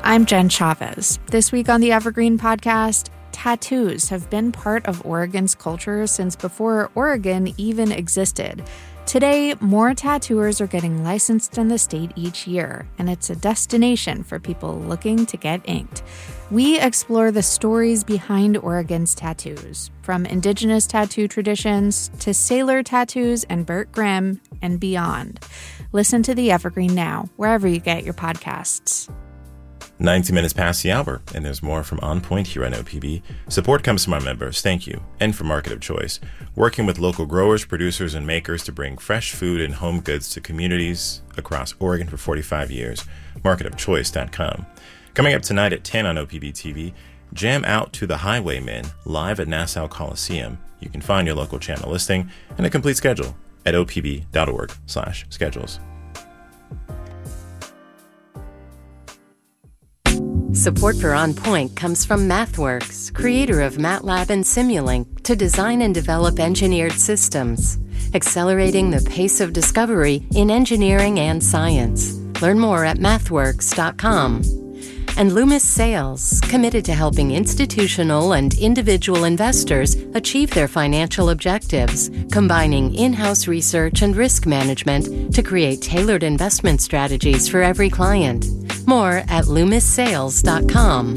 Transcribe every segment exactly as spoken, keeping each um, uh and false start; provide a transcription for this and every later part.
I'm Jen Chavez. This week on the Evergreen Podcast, tattoos have been part of Oregon's culture since before Oregon even existed. Today, more tattooers are getting licensed in the state each year, and it's a destination for people looking to get inked. We explore the stories behind Oregon's tattoos, from indigenous tattoo traditions to sailor tattoos and Burt Grimm and beyond. Listen to the Evergreen now, wherever you get your podcasts. ninety minutes past the hour, and there's more from On Point here on O P B. Support comes from our members, thank you, and from Market of Choice, working with local growers, producers, and makers to bring fresh food and home goods to communities across Oregon for forty-five years. market of choice dot com. Coming up tonight at ten on O P B T V, Jam Out to the Highwaymen, live at Nassau Coliseum. You can find your local channel listing and a complete schedule at opb.org slash schedules. Support for On Point comes from MathWorks, creator of MATLAB and Simulink, to design and develop engineered systems, accelerating the pace of discovery in engineering and science. Learn more at mathworks dot com. And Loomis Sales, committed to helping institutional and individual investors achieve their financial objectives, combining in-house research and risk management to create tailored investment strategies for every client. More at loomis sales dot com.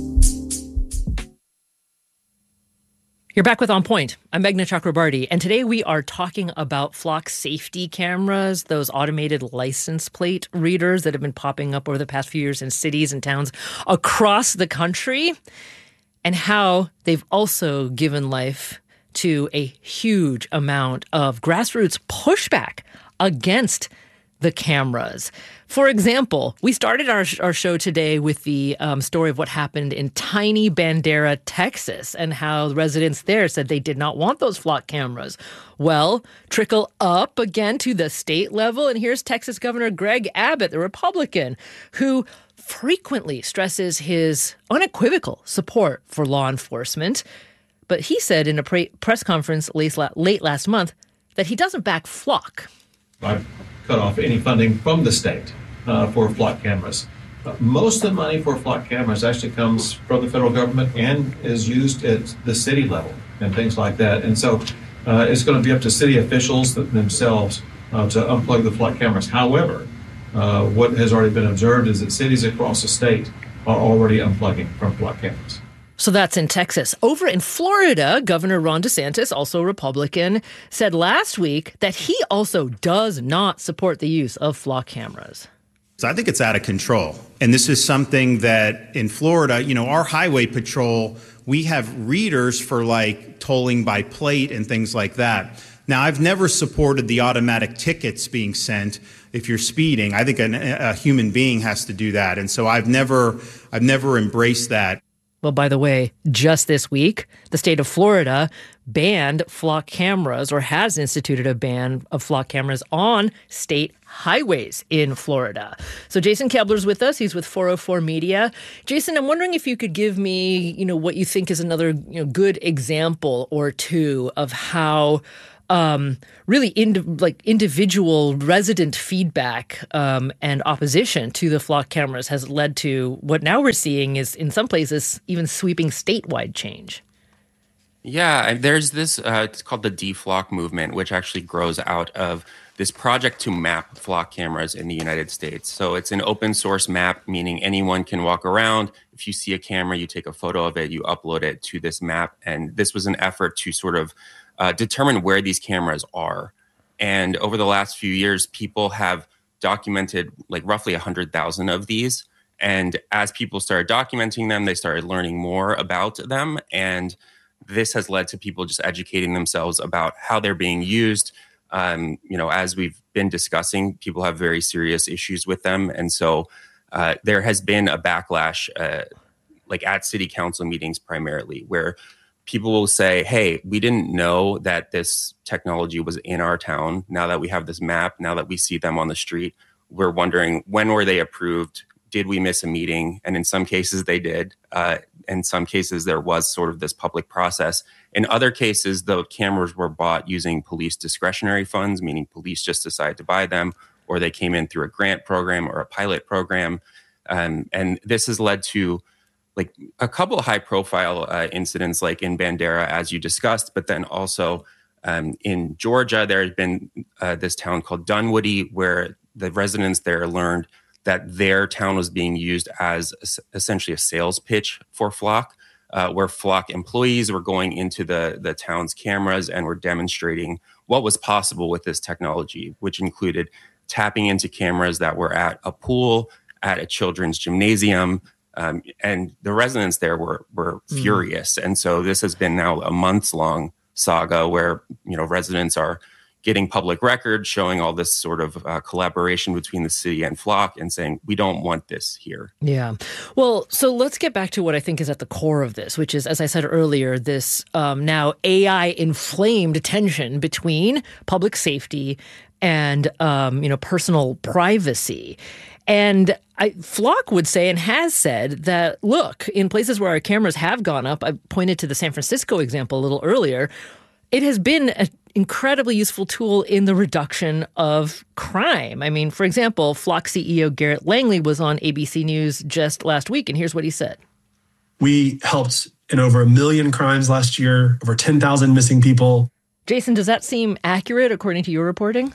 You're back with On Point. I'm Meghna Chakrabarty, and today we are talking about flock safety cameras, those automated license plate readers that have been popping up over the past few years in cities and towns across the country, and how they've also given life to a huge amount of grassroots pushback against the cameras. For example, we started our, our show today with the um, story of what happened in tiny Bandera, Texas, and how residents there said they did not want those flock cameras. Well, trickle up again to the state level, and here's Texas Governor Greg Abbott, the Republican, who frequently stresses his unequivocal support for law enforcement. But he said in a pre- press conference late, late last month that he doesn't back flock. I've cut off any funding from the state uh, for flock cameras. Uh, most of the money for flock cameras actually comes from the federal government and is used at the city level and things like that. And so uh, it's going to be up to city officials themselves uh, to unplug the flock cameras. However, uh, what has already been observed is that cities across the state are already unplugging from flock cameras. So that's in Texas. Over in Florida, Governor Ron DeSantis, also Republican, said last week that he also does not support the use of flock cameras. So I think it's out of control. And this is something that in Florida, you know, our highway patrol, we have readers for like tolling by plate and things like that. Now, I've never supported the automatic tickets being sent if you're speeding. I think an, a human being has to do that. And so I've never, I've never embraced that. Well, by the way, just this week, the state of Florida banned flock cameras, or has instituted a ban of flock cameras on state highways in Florida. So Jason Kebler's with us. He's with four oh four Media. Jason, I'm wondering if you could give me, you know, what you think is another, you know, good example or two of how Um, really ind- like individual resident feedback um, and opposition to the flock cameras has led to what now we're seeing is in some places even sweeping statewide change. Yeah, and there's this, uh, it's called the D-Flock movement, which actually grows out of this project to map flock cameras in the United States. So it's an open source map, meaning anyone can walk around. If you see a camera, you take a photo of it, you upload it to this map. And this was an effort to sort of Uh, determine where these cameras are. And over the last few years, people have documented like roughly one hundred thousand of these. And as people started documenting them, they started learning more about them. And this has led to people just educating themselves about how they're being used. Um, you know, as we've been discussing, people have very serious issues with them. And so uh, there has been a backlash, uh, like at city council meetings primarily, where people will say, hey, we didn't know that this technology was in our town. Now that we have this map, now that we see them on the street, we're wondering, when were they approved? Did we miss a meeting? And in some cases they did. Uh, in some cases there was sort of this public process. In other cases, the cameras were bought using police discretionary funds, meaning police just decided to buy them, or they came in through a grant program or a pilot program. Um, and this has led to like a couple of high profile uh, incidents like in Bandera, as you discussed, but then also um, in Georgia, there has been uh, this town called Dunwoody where the residents there learned that their town was being used as essentially a sales pitch for Flock, uh, where Flock employees were going into the, the town's cameras and were demonstrating what was possible with this technology, which included tapping into cameras that were at a pool, at a children's gymnasium, um, and the residents there were were mm. furious. And so this has been now a months-long saga where, you know, residents are getting public records showing all this sort of uh, collaboration between the city and Flock and saying, we don't want this here. Yeah. Well, so let's get back to what I think is at the core of this, which is, as I said earlier, this um, now A I-inflamed tension between public safety and, um, you know, personal privacy. And I, Flock would say and has said that, look, in places where our cameras have gone up, I pointed to the San Francisco example a little earlier, it has been an incredibly useful tool in the reduction of crime. I mean, for example, Flock C E O Garrett Langley was on A B C News just last week, and here's what he said. We helped in over a million crimes last year, over ten thousand missing people. Jason, does that seem accurate according to your reporting?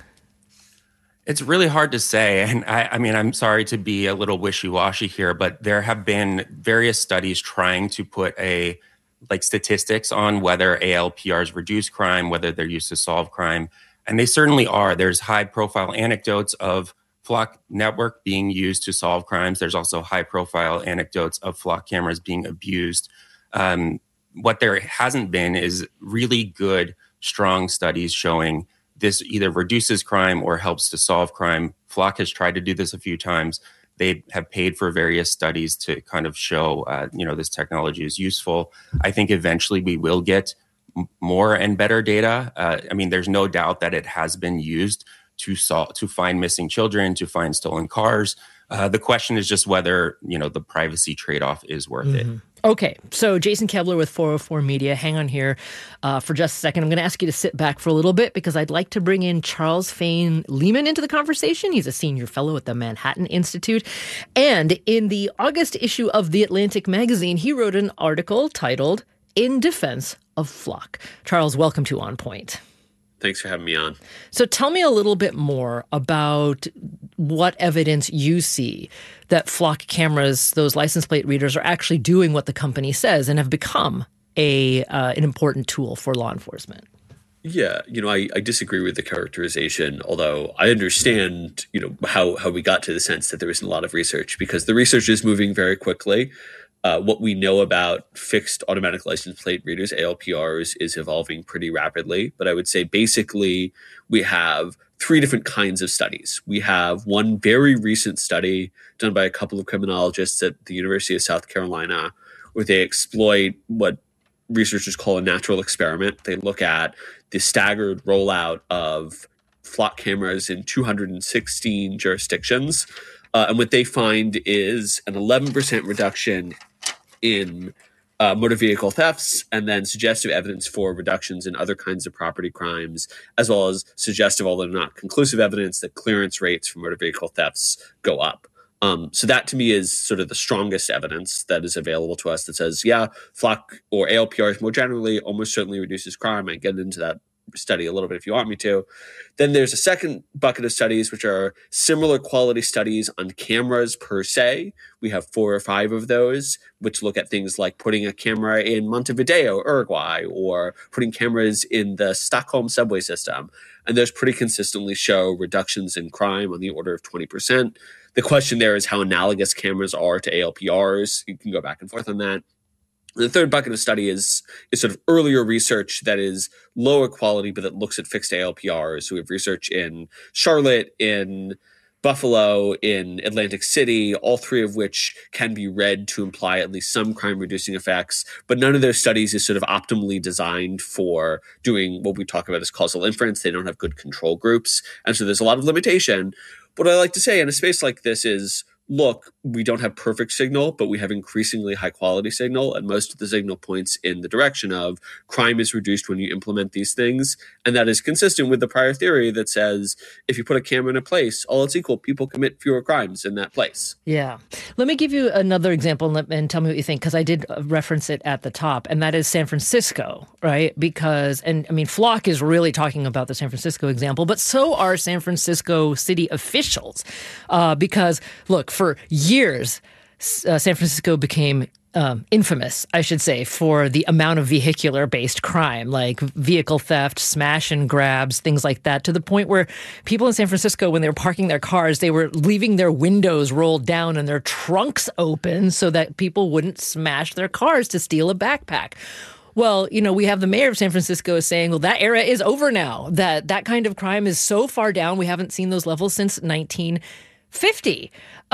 It's really hard to say. And I, I mean, I'm sorry to be a little wishy-washy here, but there have been various studies trying to put a like statistics on whether A L P Rs reduce crime, whether they're used to solve crime. And they certainly are. There's high profile anecdotes of Flock network being used to solve crimes. There's also high profile anecdotes of Flock cameras being abused. Um, what there hasn't been is really good, strong studies showing this either reduces crime or helps to solve crime. Flock has tried to do this a few times. They have paid for various studies to kind of show, uh, you know, this technology is useful. I think eventually we will get m- more and better data. Uh, I mean, there's no doubt that it has been used to solve, to find missing children, to find stolen cars. Uh, the question is just whether, you know, the privacy trade-off is worth mm-hmm. it. Okay, so Jason Kebler with four oh four Media. Hang on here uh, for just a second. I'm going to ask you to sit back for a little bit because I'd like to bring in Charles Fane Lehman into the conversation. He's a senior fellow at the Manhattan Institute. And in the August issue of The Atlantic magazine, he wrote an article titled In Defense of Flock. Charles, welcome to On Point. Thanks for having me on. So tell me a little bit more about what evidence you see that Flock cameras, those license plate readers, are actually doing what the company says and have become a uh, an important tool for law enforcement. Yeah, you know, I, I disagree with the characterization, although I understand, you know, how, how we got to the sense that there isn't a lot of research because the research is moving very quickly. Uh, what we know about fixed automatic license plate readers, A L P Rs, is evolving pretty rapidly. But I would say basically we have three different kinds of studies. We have one very recent study done by a couple of criminologists at the University of South Carolina where they exploit what researchers call a natural experiment. They look at the staggered rollout of Flock cameras in two hundred sixteen jurisdictions. Uh, and what they find is an eleven percent reduction in uh, motor vehicle thefts, and then suggestive evidence for reductions in other kinds of property crimes, as well as suggestive, although not conclusive evidence, that clearance rates for motor vehicle thefts go up. Um, so that to me is sort of the strongest evidence that is available to us that says, yeah, Flock or A L P Rs more generally almost certainly reduces crime. I get into that study a little bit if you want me to. Then there's a second bucket of studies, which are similar quality studies on cameras per se. We have four or five of those, which look at things like putting a camera in Montevideo, Uruguay, or putting cameras in the Stockholm subway system. And those pretty consistently show reductions in crime on the order of twenty percent. The question there is how analogous cameras are to A L P Rs. You can go back and forth on that. The third bucket of study is, is sort of earlier research that is lower quality, but that looks at fixed A L P Rs. So we have research in Charlotte, in Buffalo, in Atlantic City, all three of which can be read to imply at least some crime-reducing effects. But none of those studies is sort of optimally designed for doing what we talk about as causal inference. They don't have good control groups. And so there's a lot of limitation. What I like to say in a space like this is look, we don't have perfect signal, but we have increasingly high quality signal. And most of the signal points in the direction of crime is reduced when you implement these things. And that is consistent with the prior theory that says if you put a camera in a place, all else equal, people commit fewer crimes in that place. Yeah. Let me give you another example and, let, and tell me what you think, because I did reference it at the top, and that is San Francisco, right? Because, and I mean, Flock is really talking about the San Francisco example, but so are San Francisco city officials. Uh, because, look, for years, uh, San Francisco became um, infamous, I should say, for the amount of vehicular-based crime, like vehicle theft, smash and grabs, things like that, to the point where people in San Francisco, when they were parking their cars, they were leaving their windows rolled down and their trunks open so that people wouldn't smash their cars to steal a backpack. Well, you know, we have the mayor of San Francisco saying, well, that era is over now, that that kind of crime is so far down. We haven't seen those levels since nineteen fifty.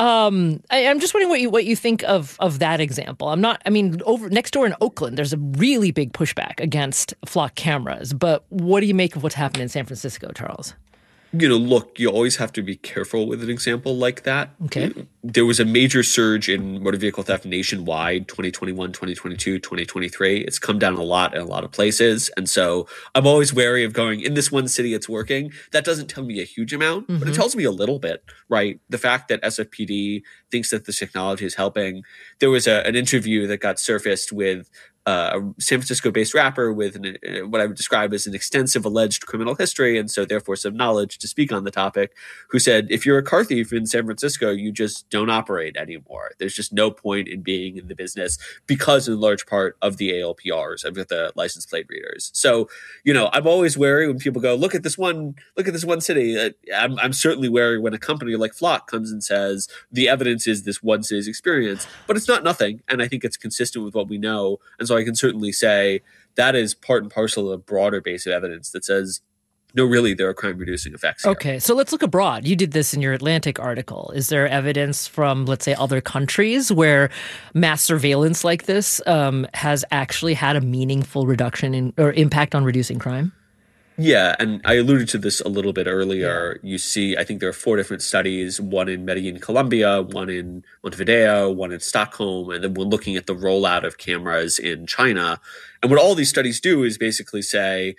Um, I, I'm just wondering what you what you think of of that example. I'm not, I mean, over next door in Oakland, there's a really big pushback against Flock cameras. But what do you make of what's happened in San Francisco, Charles? You know, look, you always have to be careful with an example like that. Okay. There was a major surge in motor vehicle theft nationwide, twenty twenty-one, twenty twenty-two, twenty twenty-three. It's come down a lot in a lot of places. And so I'm always wary of going, in this one city, it's working. That doesn't tell me a huge amount, mm-hmm. but it tells me a little bit, right? The fact that S F P D thinks that this technology is helping. There was a, an interview that got surfaced with Uh, a San Francisco-based rapper with an, uh, what I would describe as an extensive alleged criminal history, and so therefore some knowledge to speak on the topic, who said, if you're a car thief in San Francisco, you just don't operate anymore. There's just no point in being in the business because in large part of the A L P Rs, of the license plate readers. So, you know, I'm always wary when people go, look at this one, look at this one city. Uh, I'm, I'm certainly wary when a company like Flock comes and says, the evidence is this one city's experience, but it's not nothing. And I think it's consistent with what we know. And so I can certainly say that is part and parcel of a broader base of evidence that says, no, really, there are crime-reducing effects here. Okay, so let's look abroad. You did this in your Atlantic article. Is there evidence from, let's say, other countries where mass surveillance like this um, has actually had a meaningful reduction in or impact on reducing crime? Yeah, and I alluded to this a little bit earlier. Yeah. You see, I think there are four different studies, one in Medellin, Colombia, one in Montevideo, one in Stockholm, and then we're looking at the rollout of cameras in China. And what all these studies do is basically say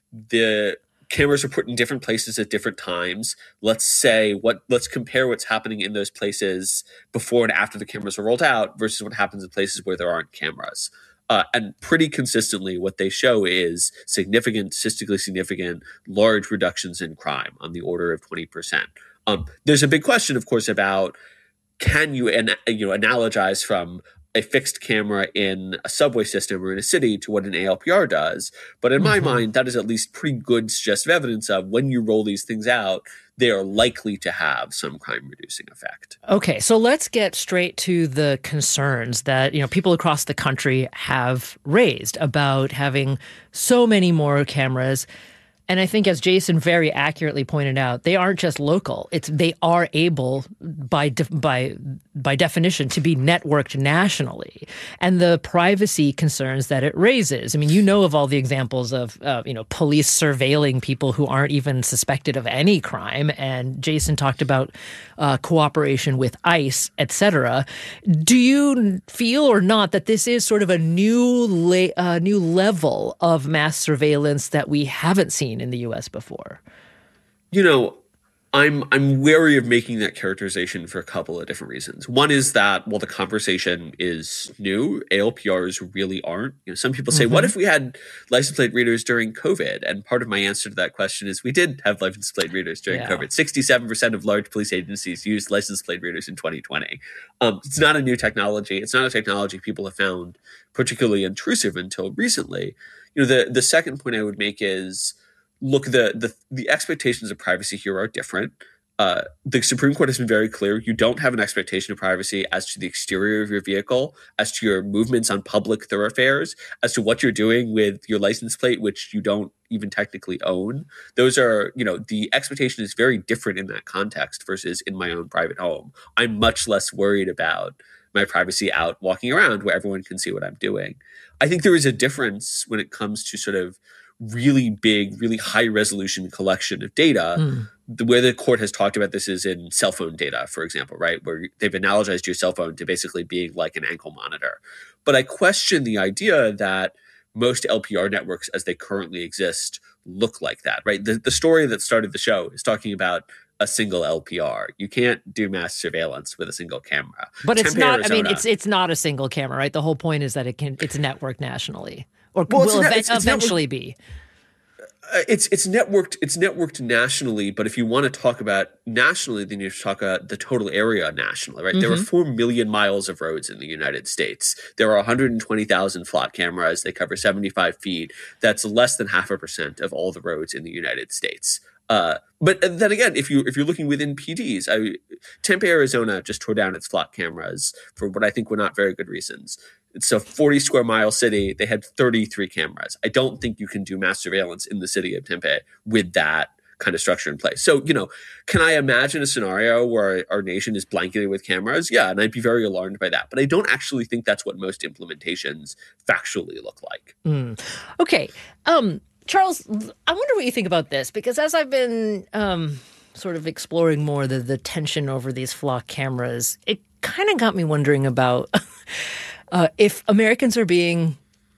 the cameras are put in different places at different times. Let's say what let's compare what's happening in those places before and after the cameras are rolled out versus what happens in places where there aren't cameras. Uh, and pretty consistently, what they show is significant, statistically significant, large reductions in crime on the order of twenty percent. Um, there's a big question, of course, about can you, an, you know, analogize from a fixed camera in a subway system or in a city to what an A L P R does. But in my mm-hmm. mind, that is at least pretty good suggestive evidence of when you roll these things out, they are likely to have some crime-reducing effect. Okay, so let's get straight to the concerns that, you know, people across the country have raised about having so many more cameras. And I think, as Jason very accurately pointed out, they aren't just local. It's they are able, by de- by by definition, to be networked nationally, and the privacy concerns that it raises. I mean, you know of all the examples of uh, you know police surveilling people who aren't even suspected of any crime, and Jason talked about uh, cooperation with ICE, et cetera. Do you feel or not that this is sort of a new la- uh, new level of mass surveillance that we haven't seen in the U S before? You know, I'm I'm wary of making that characterization for a couple of different reasons. One is that, well, the conversation is new. A L P Rs really aren't. You know, some people say, mm-hmm. what if we had license plate readers during COVID? And part of my answer to that question is we did have license plate readers during yeah. COVID. sixty-seven percent of large police agencies used license plate readers in twenty twenty. Um, it's not a new technology. It's not a technology people have found particularly intrusive until recently. You know, the, the second point I would make is, look, the, the the expectations of privacy here are different. Uh, the Supreme Court has been very clear. You don't have an expectation of privacy as to the exterior of your vehicle, as to your movements on public thoroughfares, as to what you're doing with your license plate, which you don't even technically own. Those are, you know, the expectation is very different in that context versus in my own private home. I'm much less worried about my privacy out walking around where everyone can see what I'm doing. I think there is a difference when it comes to sort of really big, really high resolution collection of data. Mm. The way the court has talked about this is in cell phone data, for example, right? Where they've analogized your cell phone to basically being like an ankle monitor. But I question the idea that most L P R networks as they currently exist look like that, right? The, the story that started the show is talking about a single L P R. You can't do mass surveillance with a single camera. But it's Tempe, not, Arizona, I mean, it's it's not a single camera, right? The whole point is that it can it's networked nationally or well, will it's, ev- it's, it's eventually networked, be. Uh, it's it's networked it's networked nationally, but if you want to talk about nationally, then you have to talk about the total area nationally, right? Mm-hmm. There are four million miles of roads in the United States. There are one hundred twenty thousand flock cameras. They cover seventy-five feet. That's less than half a percent of all the roads in the United States. Uh, but then again, if you if you're looking within P Ds, I, Tempe, Arizona just tore down its flock cameras for what I think were not very good reasons. It's a forty square mile city. They had thirty-three cameras. I don't think you can do mass surveillance in the city of Tempe with that kind of structure in place. So, you know, can I imagine a scenario where our nation is blanketed with cameras? Yeah, and I'd be very alarmed by that. But I don't actually think that's what most implementations factually look like. Mm. Okay. Um, Charles, I wonder what you think about this, because as I've been um, sort of exploring more the, the tension over these flock cameras, it kind of got me wondering about uh, if Americans are being,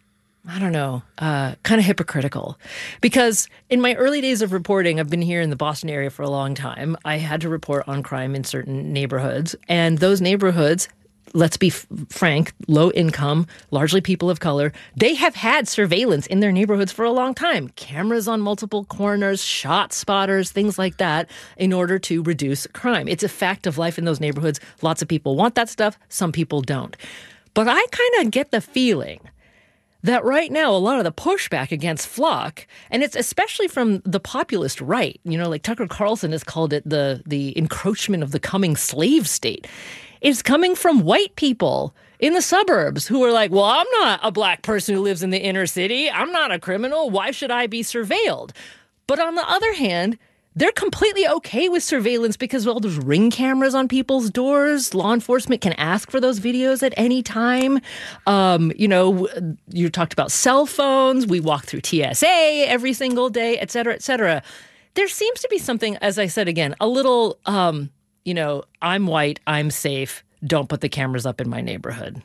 I don't know, uh, kind of hypocritical. Because in my early days of reporting, I've been here in the Boston area for a long time. I had to report on crime in certain neighborhoods, and those neighborhoods, let's be f- frank, low income, largely people of color, they have had surveillance in their neighborhoods for a long time. Cameras on multiple corners, shot spotters, things like that, in order to reduce crime. It's a fact of life in those neighborhoods. Lots of people want that stuff. Some people don't. But I kind of get the feeling that right now a lot of the pushback against Flock, and it's especially from the populist right, you know, like Tucker Carlson has called it the the encroachment of the coming slave state, is coming from white people in the suburbs who are like, well, I'm not a black person who lives in the inner city. I'm not a criminal. Why should I be surveilled? But on the other hand, they're completely okay with surveillance because, well, there's ring cameras on people's doors. Law enforcement can ask for those videos at any time. Um, you know, you talked about cell phones. We walk through T S A every single day, et cetera, et cetera. There seems to be something, as I said again, a little, um, you know, I'm white, I'm safe. Don't put the cameras up in my neighborhood.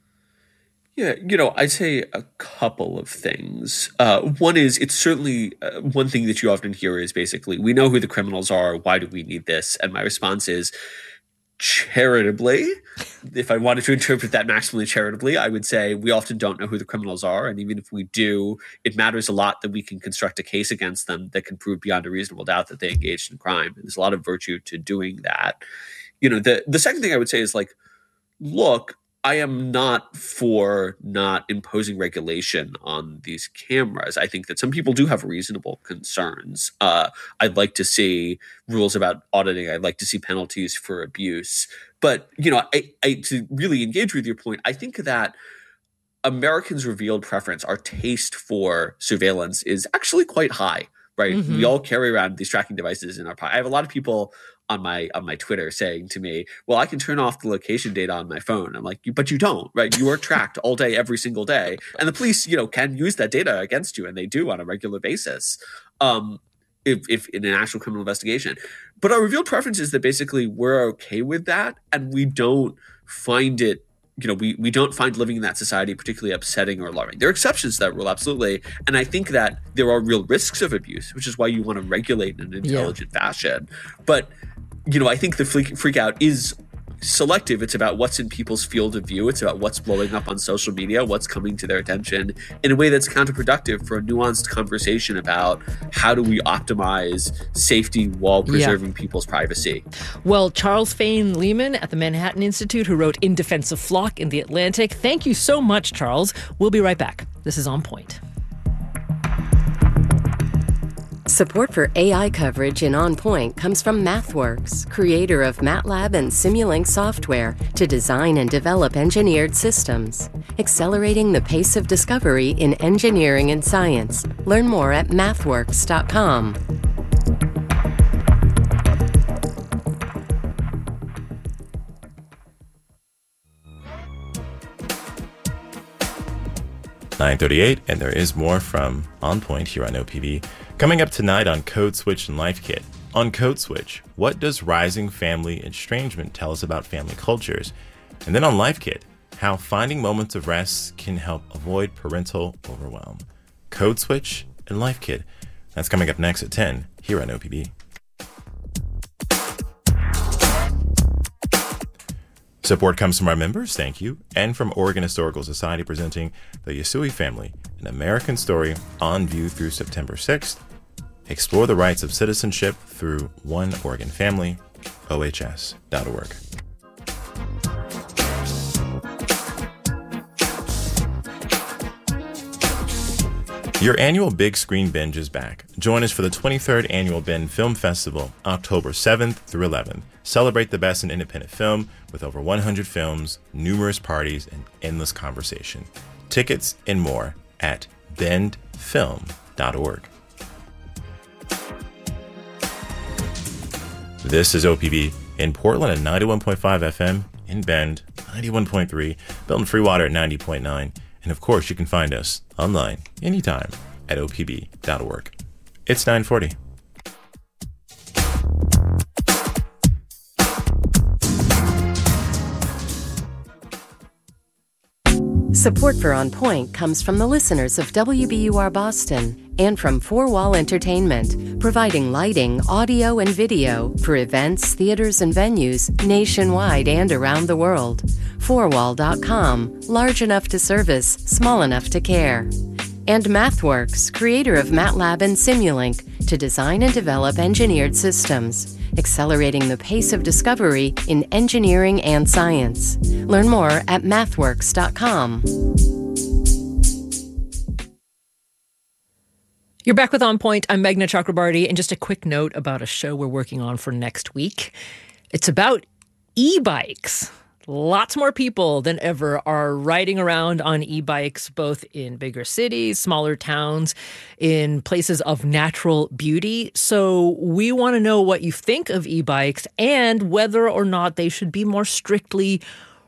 Yeah, you know, I'd say a couple of things. Uh, one is, it's certainly uh, one thing that you often hear is basically, we know who the criminals are. Why do we need this? And my response is, charitably, if I wanted to interpret that maximally charitably, I would say we often don't know who the criminals are. And even if we do, it matters a lot that we can construct a case against them that can prove beyond a reasonable doubt that they engaged in crime. And there's a lot of virtue to doing that. You know, the, the second thing I would say is like, look, I am not for not imposing regulation on these cameras. I think that some people do have reasonable concerns. Uh, I'd like to see rules about auditing. I'd like to see penalties for abuse. But, you know, I, I, to really engage with your point, I think that Americans' revealed preference, our taste for surveillance is actually quite high, right? Mm-hmm. We all carry around these tracking devices in our pocket. I have a lot of people on my on my Twitter saying to me, well, I can turn off the location data on my phone. I'm like, but you don't, right? You are tracked all day, every single day. And the police, you know, can use that data against you, and they do on a regular basis, um, if, if in an actual criminal investigation. But our revealed preference is that basically we're okay with that, and we don't find it, you know, we, we don't find living in that society particularly upsetting or alarming. There are exceptions to that rule, absolutely. And I think that there are real risks of abuse, which is why you want to regulate in an intelligent yeah. fashion. But, you know, I think the freak, freak out is selective. It's about what's in people's field of view. It's about what's blowing up on social media, what's coming to their attention in a way that's counterproductive for a nuanced conversation about how do we optimize safety while preserving yeah. people's privacy. Well, Charles Fane Lehman at the Manhattan Institute, who wrote In Defense of Flock in The Atlantic. Thank you so much, Charles. We'll be right back. This is On Point. Support for A I coverage in On Point comes from MathWorks, creator of MATLAB and Simulink software to design and develop engineered systems, accelerating the pace of discovery in engineering and science. Learn more at mathworks dot com. nine thirty-eight, and there is more from On Point here on O P B. Coming up tonight on Code Switch and Life Kit. On Code Switch, what does rising family estrangement tell us about family cultures? And then on Life Kit, how finding moments of rest can help avoid parental overwhelm. Code Switch and Life Kit. That's coming up next at ten here on O P B. Support comes from our members, thank you, and from Oregon Historical Society presenting The Yasui Family, an American story on view through September sixth. Explore the rights of citizenship through One Oregon Family, O H S dot org. Your annual Big Screen Binge is back. Join us for the twenty-third Annual Bend Film Festival, October seventh through eleventh. Celebrate the best in independent film with over one hundred films, numerous parties, and endless conversation. Tickets and more at bend film dot org. This is O P B in Portland at ninety-one point five F M, in Bend, ninety-one point three, Belton Freewater at ninety point nine. And of course, you can find us online anytime at O P B dot org. It's nine forty. Support for On Point comes from the listeners of W B U R Boston and from Four Wall Entertainment, providing lighting, audio, and video for events, theaters, and venues nationwide and around the world. four wall dot com, large enough to service, small enough to care. And MathWorks, creator of MATLAB and Simulink, to design and develop engineered systems, accelerating the pace of discovery in engineering and science. Learn more at mathworks dot com. You're back with On Point. I'm Meghna Chakrabarty, and just a quick note about a show we're working on for next week. It's about e-bikes. Lots more people than ever are riding around on e-bikes, both in bigger cities, smaller towns, in places of natural beauty. So we want to know what you think of e-bikes and whether or not they should be more strictly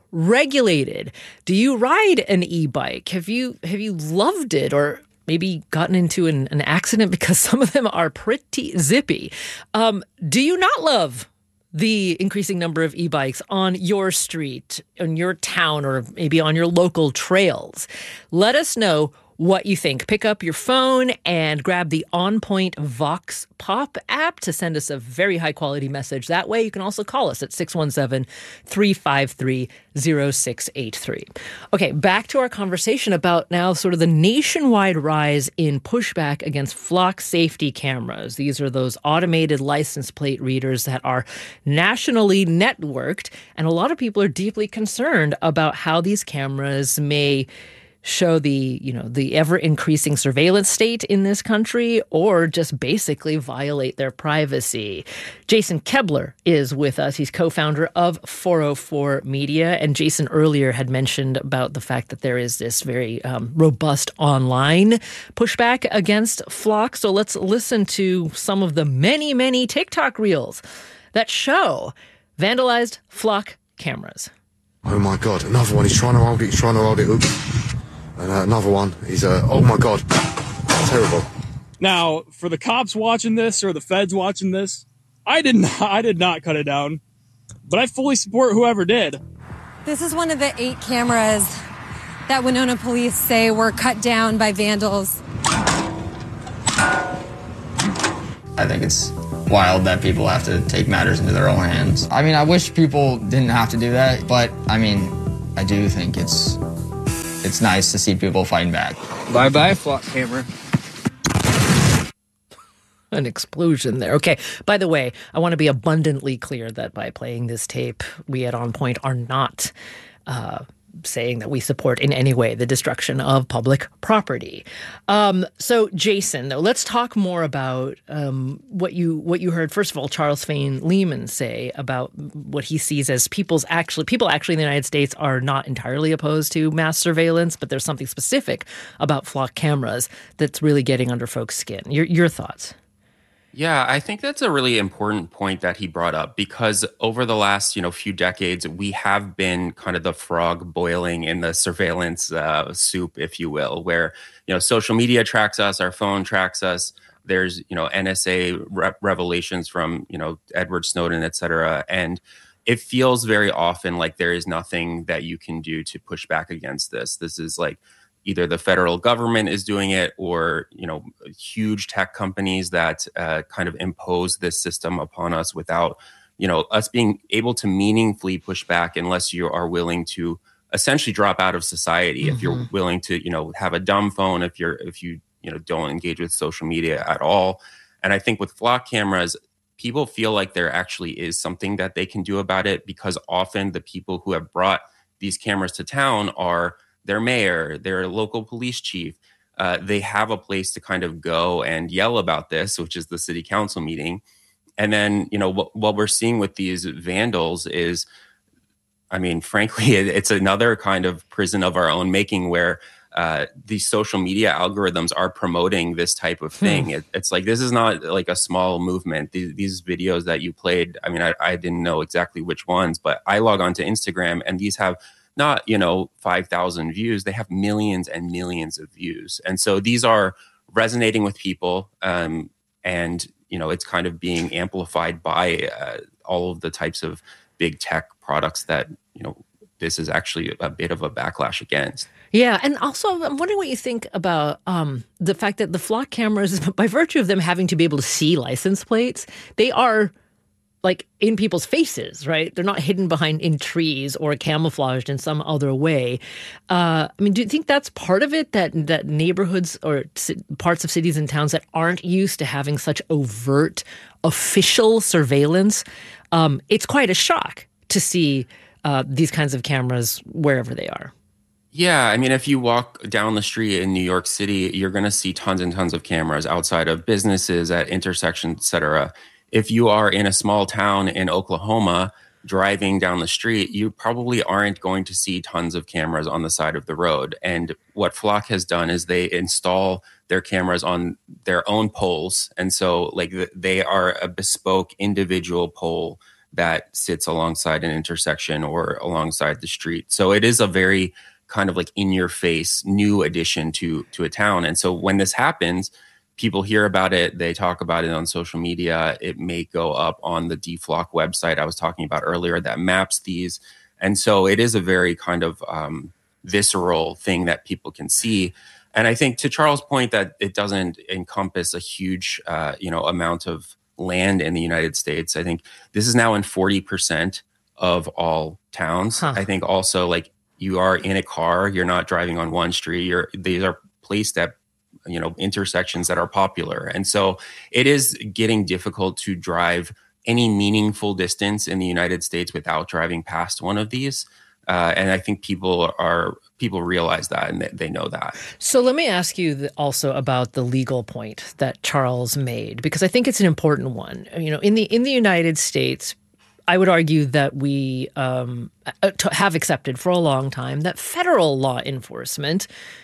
regulated. Do you ride an e-bike? Have you have you loved it, or maybe gotten into an, an accident, because some of them are pretty zippy? Um, do you not love the increasing number of e-bikes on your street, in your town, or maybe on your local trails? Let us know what you think. Pick up your phone and grab the On Point Vox Pop app to send us a very high-quality message. That way, you can also call us at six one seven, three five three, zero six eight three. Okay, back to our conversation about now sort of the nationwide rise in pushback against flock safety cameras. These are those automated license plate readers that are nationally networked, and a lot of people are deeply concerned about how these cameras may show the, you know, the ever-increasing surveillance state in this country, or just basically violate their privacy. Jason Kebler is with us. He's co-founder of four oh four Media. And Jason earlier had mentioned about the fact that there is this very um, robust online pushback against Flock. So let's listen to some of the many, many TikTok reels that show vandalized Flock cameras. Oh my God, another one. He's trying to hold it, he's trying to hold it. Oops. And uh, another one, he's, uh, oh my God, terrible. Now, for the cops watching this or the feds watching this, I did not, I did not cut it down, but I fully support whoever did. This is one of the eight cameras that Winona police say were cut down by vandals. I think it's wild that people have to take matters into their own hands. I mean, I wish people didn't have to do that, but I mean, I do think it's it's nice to see people fighting back. Bye-bye, Flock camera. An explosion there. Okay, by the way, I want to be abundantly clear that by playing this tape, we at On Point are not uh, saying that we support in any way the destruction of public property. Um, so, Jason, though, let's talk more about um, what you what you heard. First of all, Charles Fain Lehman say about what he sees as people's actually people actually in the United States are not entirely opposed to mass surveillance, but there's something specific about flock cameras that's really getting under folks' skin. Your your thoughts? Yeah, I think that's a really important point that he brought up, because over the last, you know, few decades, we have been kind of the frog boiling in the surveillance uh, soup, if you will, where, you know, social media tracks us, our phone tracks us. There's, you know, N S A re- revelations from, you know, Edward Snowden, et cetera. And it feels very often like there is nothing that you can do to push back against this. This is like, either the federal government is doing it, or, you know, huge tech companies that uh, kind of impose this system upon us without, you know, us being able to meaningfully push back, unless you are willing to essentially drop out of society. Mm-hmm. If you're willing to, you know, have a dumb phone, if you're, if you, you know, don't engage with social media at all. And I think with flock cameras, people feel like there actually is something that they can do about it, because often the people who have brought these cameras to town are their mayor, their local police chief. Uh, they have a place to kind of go and yell about this, which is the city council meeting. And then, you know, what, what we're seeing with these vandals is, I mean, frankly, it, it's another kind of prison of our own making, where uh, these social media algorithms are promoting this type of thing. Hmm. It, it's like, this is not like a small movement. These, these videos that you played, I mean, I, I didn't know exactly which ones, but I log on to Instagram and these have not, you know, five thousand views, they have millions and millions of views. And so these are resonating with people. Um, and, you know, it's kind of being amplified by uh, all of the types of big tech products that, you know, this is actually a bit of a backlash against. Yeah. And also, I'm wondering what you think about um, the fact that the flock cameras, by virtue of them having to be able to see license plates, they are like in people's faces, right? They're not hidden behind in trees or camouflaged in some other way. Uh, I mean, do you think that's part of it, that that neighborhoods or c- parts of cities and towns that aren't used to having such overt official surveillance, um, it's quite a shock to see uh, these kinds of cameras wherever they are? Yeah, I mean, if you walk down the street in New York City, you're going to see tons and tons of cameras outside of businesses, at intersections, et cetera. If you are in a small town in Oklahoma driving down the street, you probably aren't going to see tons of cameras on the side of the road. And what Flock has done is they install their cameras on their own poles. And so like they are a bespoke individual pole that sits alongside an intersection or alongside the street. So it is a very kind of like in your face new addition to to a town. And so when this happens, people hear about it, they talk about it on social media. It may go up on the D Flock website I was talking about earlier that maps these. And so it is a very kind of um, visceral thing that people can see. And I think to Charles' point that it doesn't encompass a huge, uh, you know, amount of land in the United States. I think this is now in forty percent of all towns. Huh. I think also like you are in a car, you're not driving on one street. You're, these are placed at, you know, intersections that are popular. And so it is getting difficult to drive any meaningful distance in the United States without driving past one of these. Uh, and I think people are people realize that and they, they know that. So let me ask you also about the legal point that Charles made, because I think it's an important one. You know, in the in the United States, I would argue that we um, have accepted for a long time that federal law enforcement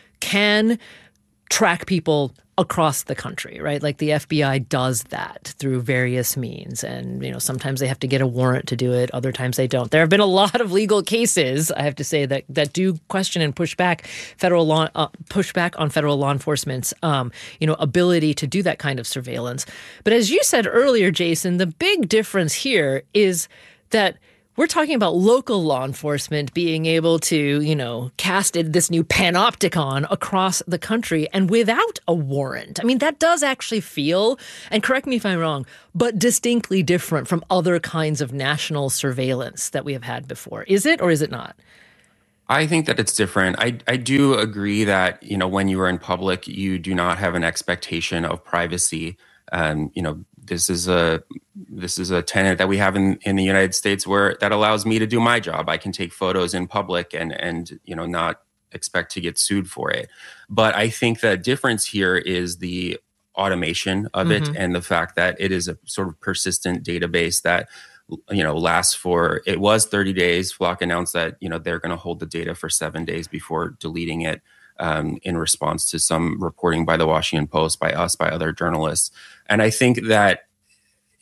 can track people across the country, right? Like the F B I does that through various means. And, you know, sometimes they have to get a warrant to do it. Other times they don't. There have been a lot of legal cases, I have to say, that that do question and push back federal law, uh, push back on federal law enforcement's, um, you know, ability to do that kind of surveillance. But as you said earlier, Jason, the big difference here is that we're talking about local law enforcement being able to, you know, cast this new panopticon across the country and without a warrant. I mean, that does actually feel, and correct me if I'm wrong, but distinctly different from other kinds of national surveillance that we have had before. Is it or is it not? I think that it's different. I, I do agree that, you know, when you are in public, you do not have an expectation of privacy. Um, you know, this is a this is a tenet that we have in, in the United States where that allows me to do my job. I can take photos in public and and you know not expect to get sued for it. But I think the difference here is the automation of mm-hmm. it and the fact that it is a sort of persistent database that you know lasts for it was thirty days. Flock announced that you know they're going to hold the data for seven days before deleting it. Um, in response to some reporting by the Washington Post, by us, by other journalists. And I think that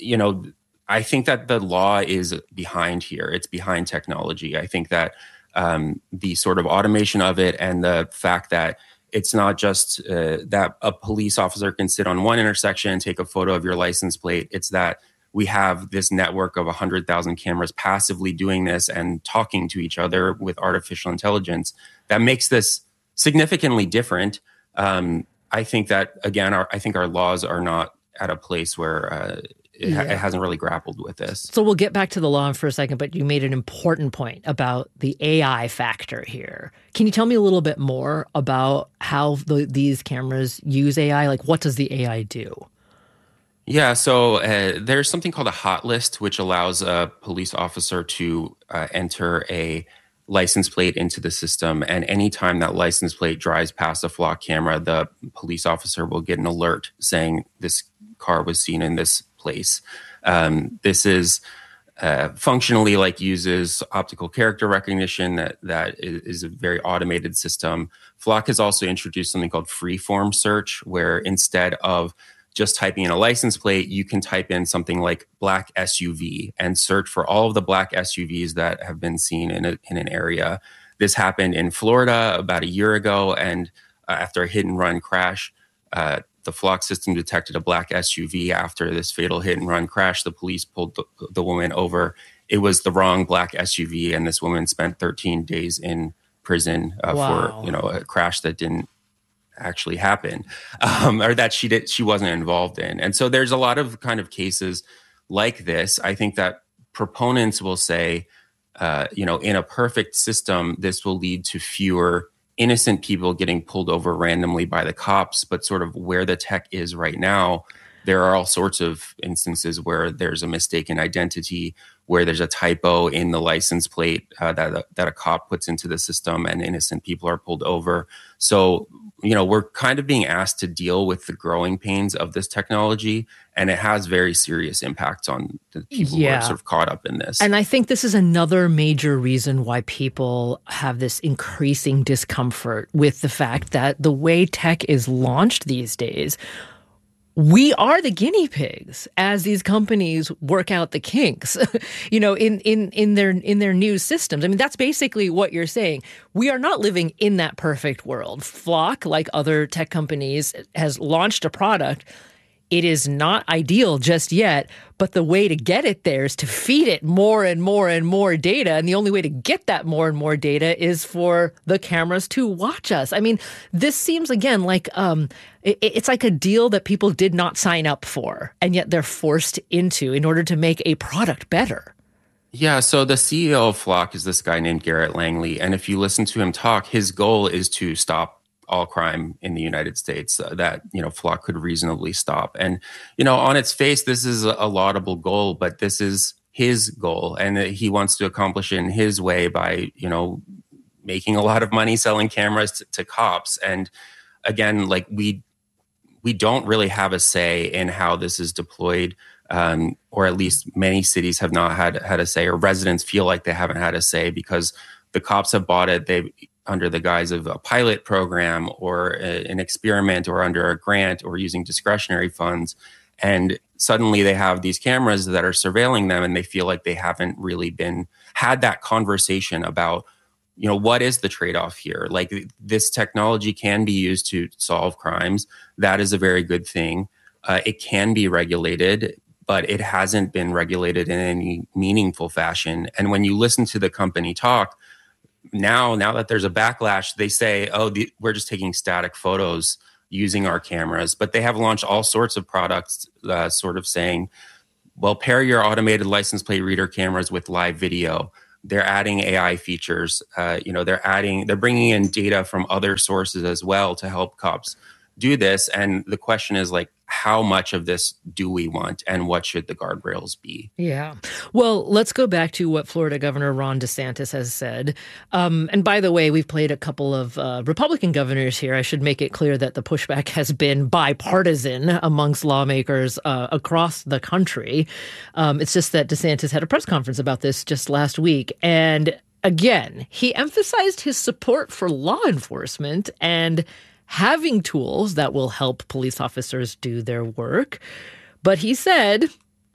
you know, I think that the law is behind here. It's behind technology. I think that um, the sort of automation of it and the fact that it's not just uh, that a police officer can sit on one intersection and take a photo of your license plate. It's that we have this network of one hundred thousand cameras passively doing this and talking to each other with artificial intelligence. That makes this significantly different. Um, I think that, again, our, I think our laws are not at a place where uh, it, Yeah. ha- it hasn't really grappled with this. So we'll get back to the law for a second, but you made an important point about the A I factor here. Can you tell me a little bit more about how the, these cameras use A I? Like, what does the A I do? Yeah, so uh, there's something called a hot list, which allows a police officer to uh, enter a license plate into the system. And anytime that license plate drives past a flock camera, the police officer will get an alert saying this car was seen in this place. Um, this is uh, functionally like uses optical character recognition that, that is a very automated system. Flock has also introduced something called freeform search, where instead of just typing in a license plate, you can type in something like black S U V and search for all of the black S U Vs that have been seen in, a, in an area. This happened in Florida about a year ago, and uh, after a hit and run crash, uh, the Flock system detected a black S U V. After this fatal hit and run crash, the police pulled the, the woman over. It was the wrong black S U V, and this woman spent thirteen days in prison uh, Wow. for you know a crash that didn't actually happen, um, or that she did she wasn't involved in. And so there's a lot of kind of cases like this. I think that proponents will say, uh, you know, in a perfect system, this will lead to fewer innocent people getting pulled over randomly by the cops. But sort of where the tech is right now, there are all sorts of instances where there's a mistaken identity, where there's a typo in the license plate uh, that, that a cop puts into the system, and innocent people are pulled over. So, you know, we're kind of being asked to deal with the growing pains of this technology, and it has very serious impacts on the people Yeah. who are sort of caught up in this. And I think this is another major reason why people have this increasing discomfort with the fact that the way tech is launched these days, we are the guinea pigs as these companies work out the kinks, you know, in, in, in their in their new systems. I mean, that's basically what you're saying. We are not living in that perfect world. Flock, like other tech companies, has launched a product. It is not ideal just yet, but the way to get it there is to feed it more and more and more data. And the only way to get that more and more data is for the cameras to watch us. I mean, this seems, again, like um, it, it's like a deal that people did not sign up for, and yet they're forced into in order to make a product better. Yeah, so the C E O of Flock is this guy named Garrett Langley. And if you listen to him talk, his goal is to stop all crime in the United States uh, that, you know, Flock could reasonably stop. And, you know, on its face, this is a laudable goal, but this is his goal. And he wants to accomplish it in his way by, you know, making a lot of money selling cameras to, to cops. And again, like we, we don't really have a say in how this is deployed. Um, or at least many cities have not had, had a say, or residents feel like they haven't had a say because the cops have bought it. They've, under the guise of a pilot program or a, an experiment or under a grant or using discretionary funds. And suddenly they have these cameras that are surveilling them, and they feel like they haven't really been had that conversation about, you know, what is the trade-off here? Like, this technology can be used to solve crimes. That is a very good thing. Uh, it can be regulated, but it hasn't been regulated in any meaningful fashion. And when you listen to the company talk, Now, now that there's a backlash, they say, oh, the, we're just taking static photos using our cameras. But they have launched all sorts of products uh, sort of saying, well, pair your automated license plate reader cameras with live video. They're adding A I features. Uh, you know, they're adding, they're bringing in data from other sources as well to help cops do this. And the question is, like, how much of this do we want, and what should the guardrails be? Yeah. Well, let's go back to what Florida Governor Ron DeSantis has said. Um, and by the way, we've played a couple of uh, Republican governors here. I should make it clear that the pushback has been bipartisan amongst lawmakers uh, across the country. Um, it's just that DeSantis had a press conference about this just last week. And again, he emphasized his support for law enforcement and having tools that will help police officers do their work. But he said,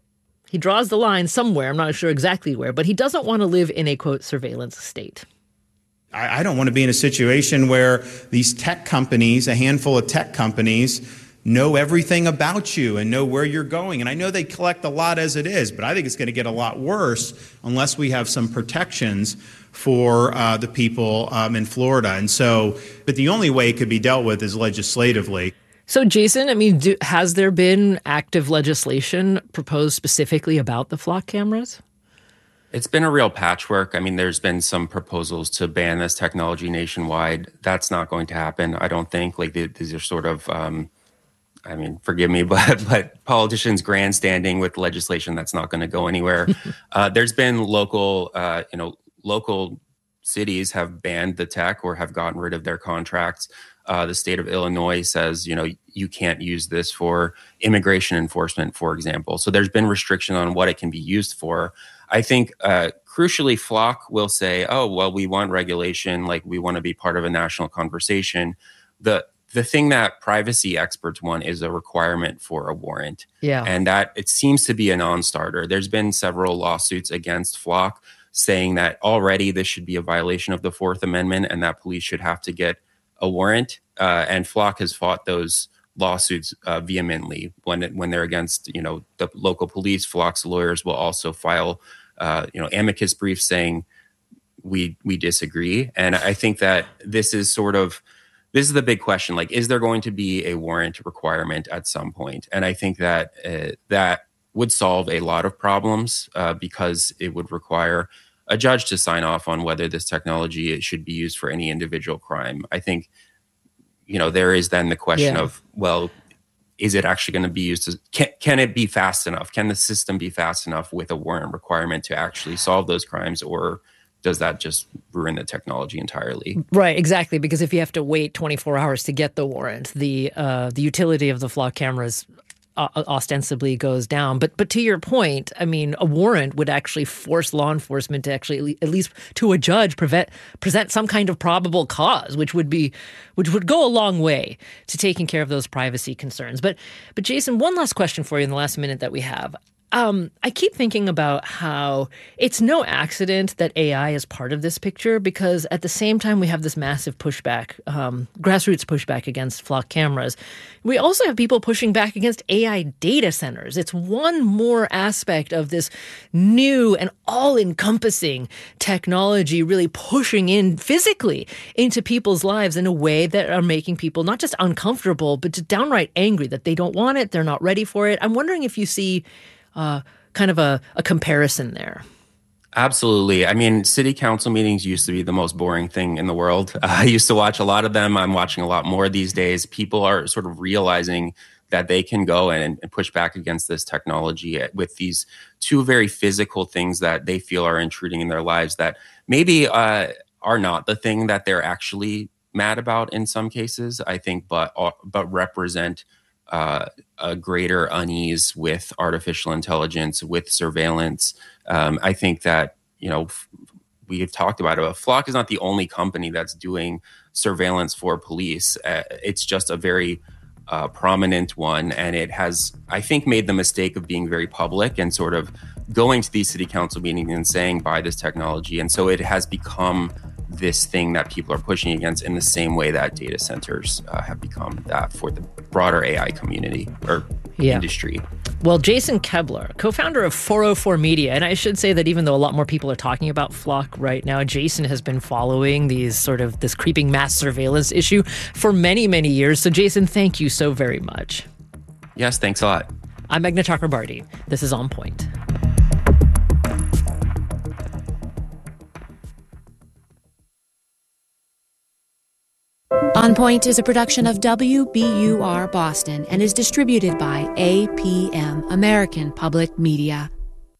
He draws the line somewhere, I'm not sure exactly where, but he doesn't want to live in a, quote, surveillance state. I, I don't want to be in a situation where these tech companies, a handful of tech companies, know everything about you and know where you're going. And I know they collect a lot as it is, but I think it's going to get a lot worse unless we have some protections for uh, the people um, in Florida. And so, but the only way it could be dealt with is legislatively. So, Jason, I mean, do, has there been active legislation proposed specifically about the flock cameras? It's been a real patchwork. I mean, there's been some proposals to ban this technology nationwide. That's not going to happen, I don't think. Like, these are sort of, um, I mean, forgive me, but but politicians grandstanding with legislation that's not going to go anywhere. uh, there's been local, uh, you know, local cities have banned the tech or have gotten rid of their contracts. Uh, the state of Illinois says, you know, you can't use this for immigration enforcement, for example. So there's been restriction on what it can be used for. I think, uh, crucially, Flock will say, oh, well, we want regulation, like we want to be part of a national conversation. The the thing that privacy experts want is a requirement for a warrant. Yeah. And that it seems to be a non-starter. There's been several lawsuits against Flock saying that already this should be a violation of the Fourth Amendment and that police should have to get a warrant, uh, and Flock has fought those lawsuits uh, vehemently when it, when they're against, you know, the local police. Flock's lawyers will also file, uh, you know, amicus briefs saying we we disagree. And I think that this is sort of this is the big question. Like, is there going to be a warrant requirement at some point? And I think that uh, that would solve a lot of problems uh, because it would require a judge to sign off on whether this technology should be used for any individual crime. I think, you know, there is then the question Yeah. of, well, is it actually going to be used? As, can, can it be fast enough? Can the system be fast enough with a warrant requirement to actually solve those crimes? Or does that just ruin the technology entirely? Right, exactly. Because if you have to wait twenty-four hours to get the warrant, the uh, the utility of the flock cameras Uh, ostensibly goes down. But but to your point, I mean, a warrant would actually force law enforcement to actually, at least to a judge, prevent, present some kind of probable cause, which would be which would go a long way to taking care of those privacy concerns. But but Jason, one last question for you in the last minute that we have. Um, I keep thinking about how it's no accident that A I is part of this picture, because at the same time we have this massive pushback, um, grassroots pushback against flock cameras. We also have people pushing back against A I data centers. It's one more aspect of this new and all-encompassing technology really pushing in physically into people's lives in a way that are making people not just uncomfortable, but just downright angry that they don't want it, they're not ready for it. I'm wondering if you see Uh, kind of a, a comparison there. Absolutely. I mean, city council meetings used to be the most boring thing in the world. Uh, I used to watch a lot of them. I'm watching a lot more these days. People are sort of realizing that they can go and, and push back against this technology with these two very physical things that they feel are intruding in their lives that maybe uh, are not the thing that they're actually mad about in some cases, I think, but uh, but represent Uh, a greater unease with artificial intelligence, with surveillance. Um, I think that, you know, f- we have talked about it, but Flock is not the only company that's doing surveillance for police. Uh, it's just a very uh, prominent one. And it has, I think, made the mistake of being very public and sort of going to these city council meetings and saying, buy this technology. And so it has become this thing that people are pushing against in the same way that data centers uh, have become that for the broader A I community or Yeah. industry. Well, Jason Kebler, co-founder of four oh four Media, and I should say that even though a lot more people are talking about Flock right now, Jason has been following these sort of this creeping mass surveillance issue for many, many years. So, Jason, thank you so very much. Yes, thanks a lot. I'm Meghna Chakrabarty. This is On Point. On Point is a production of W B U R Boston and is distributed by A P M, American Public Media.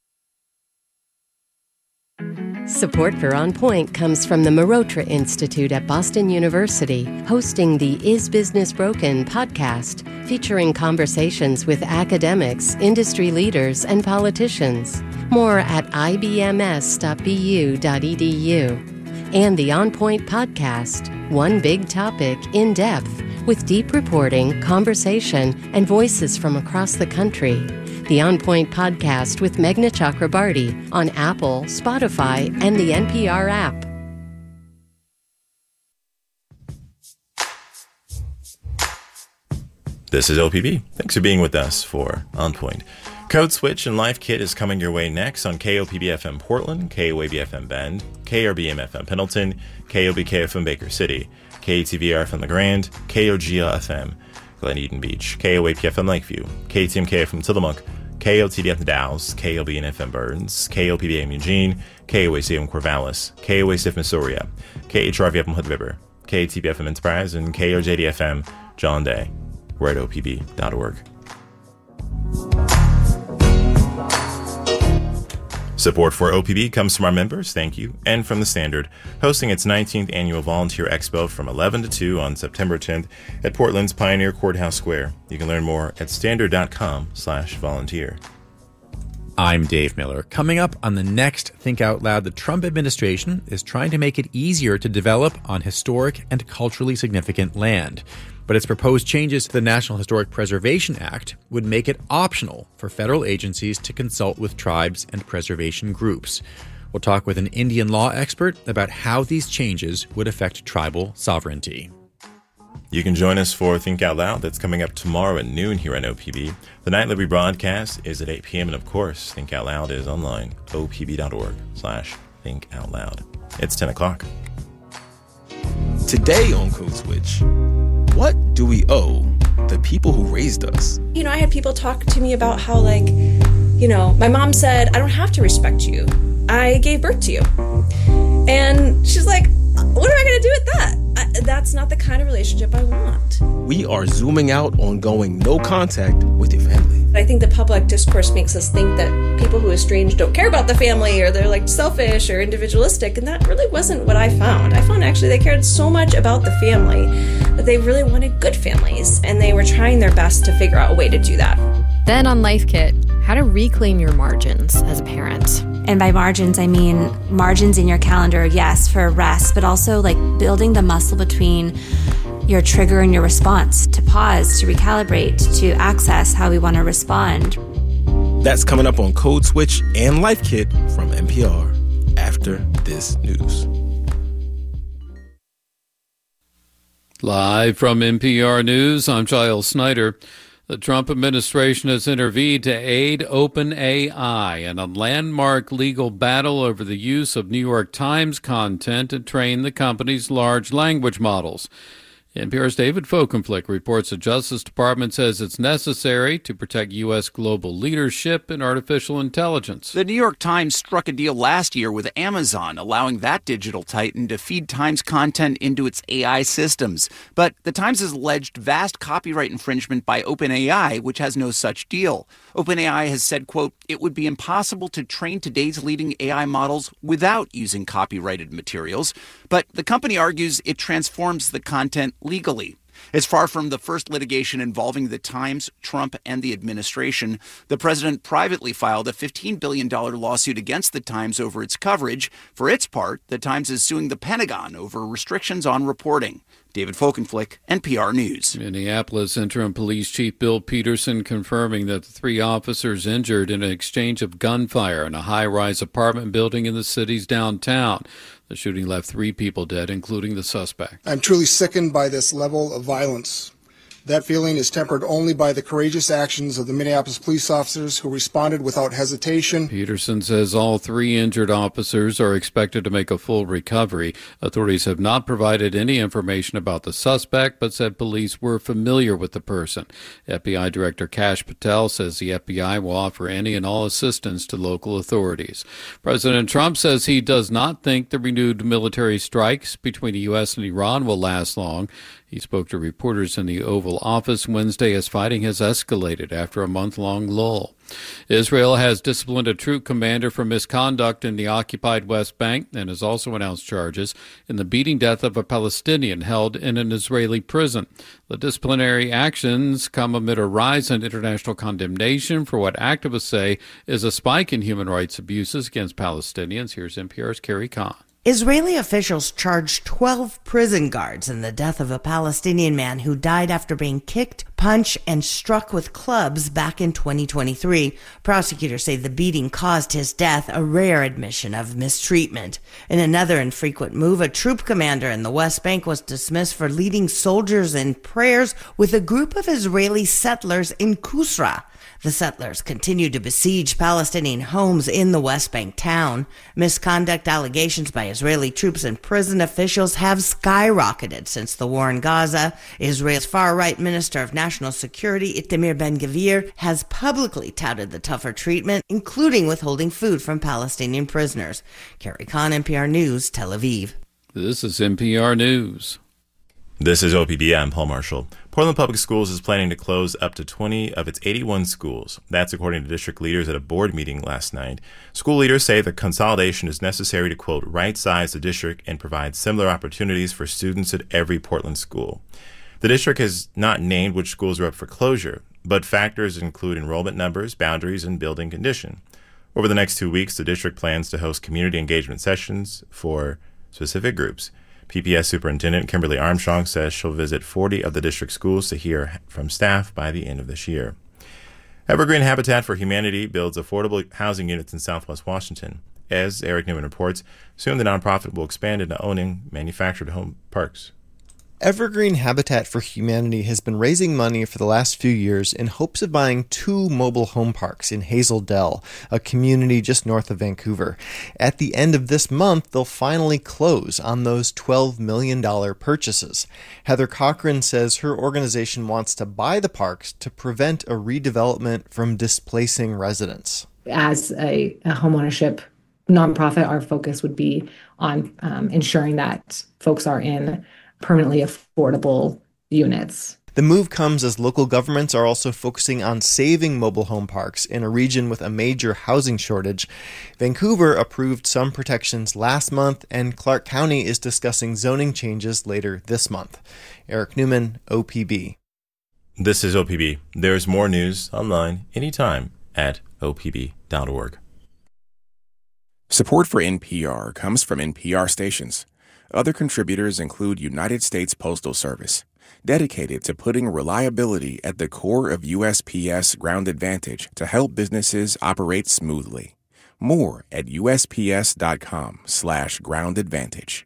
Support for On Point comes from the Marotra Institute at Boston University, hosting the Is Business Broken podcast, featuring conversations with academics, industry leaders, and politicians. More at I B M S dot B U dot E D U. And the On Point podcast, one big topic in depth, with deep reporting, conversation, and voices from across the country. the On Point podcast with Meghna Chakrabarty on Apple, Spotify, and the N P R app. This is O P B. Thanks for being with us for On Point. Code Switch and Life Kit is coming your way next on K O P B F M Portland, K O A B F M Bend, K R B M F M Pendleton, K O B K F M Baker City, K A T V R F M La Grande, K O G L F M Glen Eden Beach, K O A P F M Lakeview, K T M K F M Tillamook, K O T D F M Dalles, K O B N F M Burns, K O P B A M Eugene, K O A C M Corvallis, K O A C F M Missouri, K H R V F M Hood River, K A T B F M Enterprise, and K O J D F M John Day. We're at O P B dot org. Support for O P B comes from our members, thank you, and from The Standard, hosting its nineteenth Annual Volunteer Expo from eleven to two on September tenth at Portland's Pioneer Courthouse Square. You can learn more at standard.com slash volunteer. I'm Dave Miller. Coming up on the next Think Out Loud, the Trump administration is trying to make it easier to develop on historic and culturally significant land. But its proposed changes to the National Historic Preservation Act would make it optional for federal agencies to consult with tribes and preservation groups. We'll talk with an Indian law expert about how these changes would affect tribal sovereignty. You can join us for Think Out Loud. That's coming up tomorrow at noon here on O P B. The nightly rebroadcast is at eight p.m. And of course, Think Out Loud is online, O P B dot org slash Think Out Loud. It's ten o'clock. Today on Code Switch, what do we owe the people who raised us? You know, I had people talk to me about how, like, you know, my mom said, I don't have to respect you. I gave birth to you. And she's like, what am I going to do with that? I, that's not the kind of relationship I want. We are zooming out on going no contact with your family. I think the public discourse makes us think that people who are estranged don't care about the family, or they're like selfish or individualistic, and that really wasn't what I found. I found actually they cared so much about the family that they really wanted good families, and they were trying their best to figure out a way to do that. Then on Life Kit, how to reclaim your margins as a parent. And by margins, I mean margins in your calendar, yes, for rest, but also like building the muscle between your trigger and your response, to pause, to recalibrate, to access how we want to respond. That's coming up on Code Switch and Life Kit from N P R after this news. Live from N P R News, I'm Giles Snyder. The Trump administration has intervened to aid OpenAI in a landmark legal battle over the use of New York Times content to train the company's large language models. N P R's David Folkenflik reports the Justice Department says it's necessary to protect U S global leadership in artificial intelligence. The New York Times struck a deal last year with Amazon, allowing that digital titan to feed Times content into its A I systems. But the Times has alleged vast copyright infringement by OpenAI, which has no such deal. OpenAI has said, quote, it would be impossible to train today's leading A I models without using copyrighted materials. But the company argues it transforms the content legally. It's far from the first litigation involving the Times, Trump, and the administration. The president privately filed a fifteen billion dollars lawsuit against the Times over its coverage. For its part, the Times is suing the Pentagon over restrictions on reporting. David Folkenflik, N P R News. Minneapolis Interim Police Chief Bill Peterson confirming that the three officers injured in an exchange of gunfire in a high-rise apartment building in the city's downtown. The shooting left three people dead, including the suspect. I'm truly sickened by this level of violence. That feeling is tempered only by the courageous actions of the Minneapolis police officers who responded without hesitation. Peterson says all three injured officers are expected to make a full recovery. Authorities have not provided any information about the suspect, but said police were familiar with the person. F B I Director Kash Patel says the F B I will offer any and all assistance to local authorities. President Trump says he does not think the renewed military strikes between the U S and Iran will last long. He spoke to reporters in the Oval Office Wednesday as fighting has escalated after a month-long lull. Israel has disciplined a troop commander for misconduct in the occupied West Bank and has also announced charges in the beating death of a Palestinian held in an Israeli prison. The disciplinary actions come amid a rise in international condemnation for what activists say is a spike in human rights abuses against Palestinians. Here's N P R's Carrie Kahn. Israeli officials charged twelve prison guards in the death of a Palestinian man who died after being kicked, punched, and struck with clubs back in twenty twenty-three. Prosecutors say the beating caused his death, a rare admission of mistreatment. In another infrequent move, a troop commander in the West Bank was dismissed for leading soldiers in prayers with a group of Israeli settlers in Kusra. The settlers continued to besiege Palestinian homes in the West Bank town. Misconduct allegations by Israeli troops and prison officials have skyrocketed since the war in Gaza. Israel's far-right Minister of National Security, Itamar Ben-Gvir, has publicly touted the tougher treatment, including withholding food from Palestinian prisoners. Carrie Kahn, N P R News, Tel Aviv. This is N P R News. This is O P B. I'm Paul Marshall. Portland Public Schools is planning to close up to twenty of its eighty-one schools. That's according to district leaders at a board meeting last night. School leaders say the consolidation is necessary to, quote, right-size the district and provide similar opportunities for students at every Portland school. The district has not named which schools are up for closure, but factors include enrollment numbers, boundaries, and building condition. Over the next two weeks, the district plans to host community engagement sessions for specific groups. P P S Superintendent Kimberly Armstrong says she'll visit forty of the district schools to hear from staff by the end of this year. Evergreen Habitat for Humanity builds affordable housing units in Southwest Washington. As Eric Newman reports, soon the nonprofit will expand into owning manufactured home parks. Evergreen Habitat for Humanity has been raising money for the last few years in hopes of buying two mobile home parks in Hazel Dell, a community just north of Vancouver. At the end of this month, they'll finally close on those twelve million dollars purchases. Heather Cochran says her organization wants to buy the parks to prevent a redevelopment from displacing residents. As a, a homeownership nonprofit, our focus would be on um, ensuring that folks are in permanently affordable units. The move comes as local governments are also focusing on saving mobile home parks in a region with a major housing shortage. Vancouver approved some protections last month, and Clark County is discussing zoning changes later this month. Eric Newman, O P B. This is O P B. There's more news online anytime at O P B dot org. Support for N P R comes from N P R stations. Other contributors include United States Postal Service, dedicated to putting reliability at the core of U S P S Ground Advantage to help businesses operate smoothly. More at U S P S dot com slash ground advantage.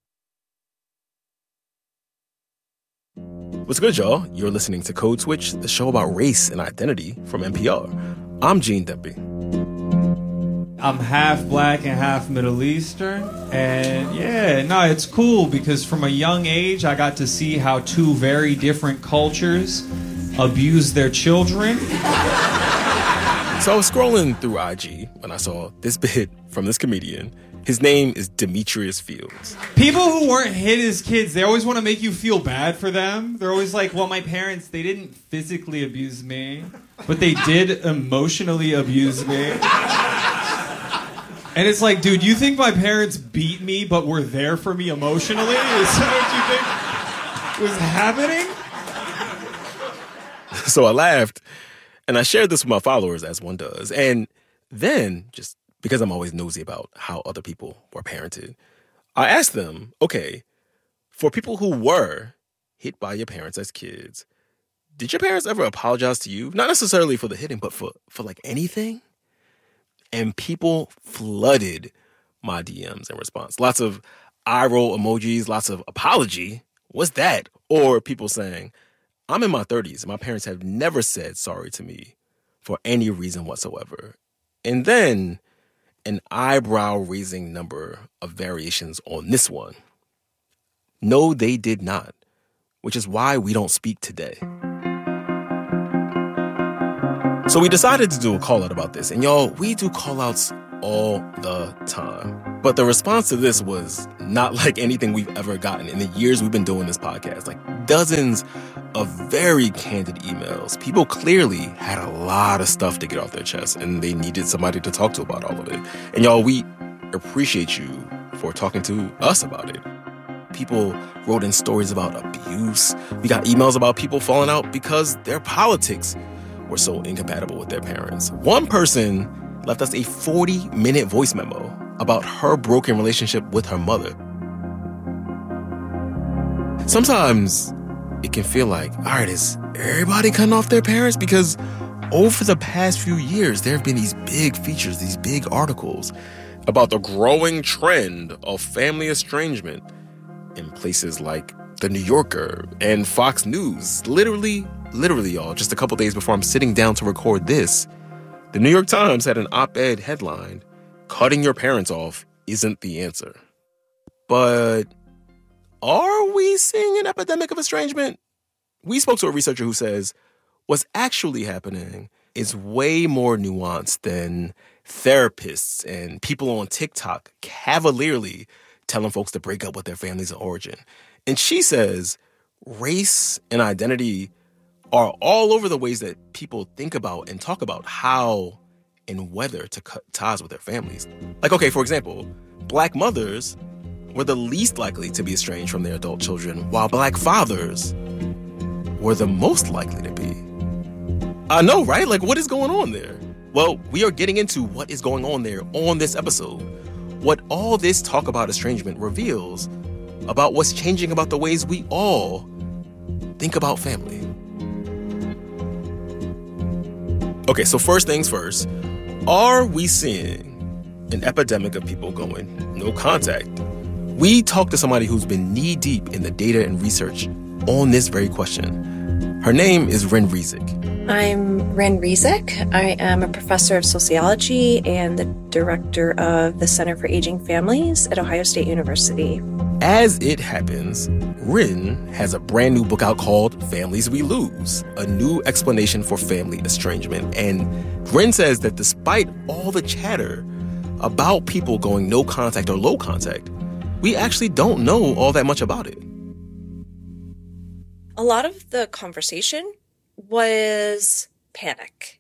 What's good, y'all? You're listening to Code Switch, the show about race and identity from N P R. I'm Gene Demby. I'm half black and half Middle Eastern, and yeah, no, it's cool because from a young age I got to see how two very different cultures abuse their children. So I was scrolling through I G when I saw this bit from this comedian. His name is Demetrius Fields. People who weren't hit as kids, they always want to make you feel bad for them. They're always like, well, my parents, they didn't physically abuse me, but they did emotionally abuse me. And it's like, dude, you think my parents beat me but were there for me emotionally? Is that what you think was happening? So I laughed, and I shared this with my followers, as one does. And then, just because I'm always nosy about how other people were parented, I asked them, okay, for people who were hit by your parents as kids, did your parents ever apologize to you? Not necessarily for the hitting, but for, for like anything? And people flooded my D Ms in response. Lots of eye roll emojis, lots of apology. What's that? Or people saying, I'm in my thirties and my parents have never said sorry to me for any reason whatsoever. And then an eyebrow-raising number of variations on this one. No, they did not, which is why we don't speak today. So we decided to do a call-out about this. And y'all, we do call-outs all the time. But the response to this was not like anything we've ever gotten in the years we've been doing this podcast. Like dozens of very candid emails. People clearly had a lot of stuff to get off their chest, and they needed somebody to talk to about all of it. And y'all, we appreciate you for talking to us about it. People wrote in stories about abuse. We got emails about people falling out because their politics were so incompatible with their parents. One person left us a forty-minute voice memo about her broken relationship with her mother. Sometimes it can feel like, all right, is everybody cutting off their parents? Because over the past few years, there have been these big features, these big articles about the growing trend of family estrangement in places like The New Yorker and Fox News. Literally, literally, y'all, just a couple days before I'm sitting down to record this, the New York Times had an op-ed headline, "Cutting your parents off isn't the answer." But are we seeing an epidemic of estrangement? We spoke to a researcher who says what's actually happening is way more nuanced than therapists and people on TikTok cavalierly telling folks to break up with their families of origin. And she says race and identity are all over the ways that people think about and talk about how and whether to cut ties with their families. Like, okay, for example, Black mothers were the least likely to be estranged from their adult children, while Black fathers were the most likely to be. I know, right? Like, what is going on there? Well, we are getting into what is going on there on this episode. What all this talk about estrangement reveals about what's changing about the ways we all think about family. Okay, so first things first, are we seeing an epidemic of people going no contact? We talked to somebody who's been knee-deep in the data and research on this very question. Her name is Wren Rezac. I'm Wren Rezac. I am a professor of sociology and the director of the Center for Aging Families at Ohio State University. As it happens, Wren has a brand new book out called Families We Lose, a new explanation for family estrangement. And Wren says that despite all the chatter about people going no contact or low contact, we actually don't know all that much about it. A lot of the conversation was panic.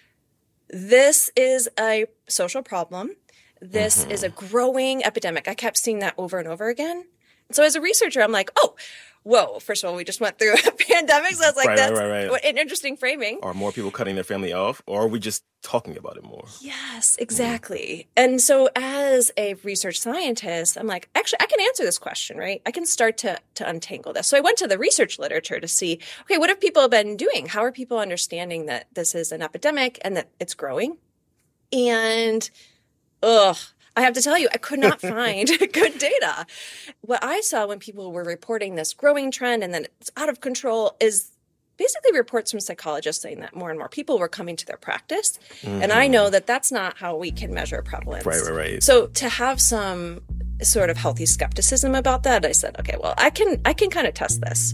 This is a social problem. This mm-hmm. is a growing epidemic. I kept seeing that over and over again. So as a researcher, I'm like, oh, whoa, first of all, we just went through a pandemic. So I was like, right, that's right, right, right. an interesting framing. Are more people cutting their family off, or are we just talking about it more? Yes, exactly. Mm. And so as a research scientist, I'm like, actually, I can answer this question, right? I can start to, to untangle this. So I went to the research literature to see, okay, what have people been doing? How are people understanding that this is an epidemic and that it's growing? And, ugh. I have to tell you, I could not find good data. What I saw when people were reporting this growing trend and then it's out of control is basically reports from psychologists saying that more and more people were coming to their practice. Mm-hmm. And I know that that's not how we can measure prevalence. Right, right, right. So to have some sort of healthy skepticism about that, I said, okay, well, I can I can kind of test this.